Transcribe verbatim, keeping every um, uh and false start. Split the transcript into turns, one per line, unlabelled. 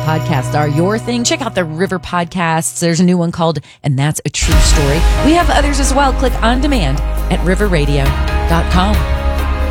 podcasts are your thing, check out the River Podcasts. There's a new one called And That's a True Story. We have others as well. Click on demand at river radio dot com.